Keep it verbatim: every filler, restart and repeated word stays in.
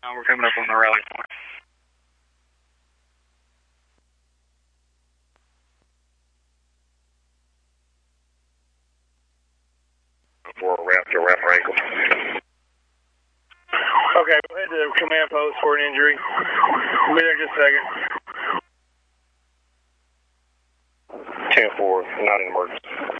Now we're coming up on the rally point. For a ramp to ramp ankle. Okay, go ahead to command post for an injury. We'll be there in just a second. ten four, not an emergency.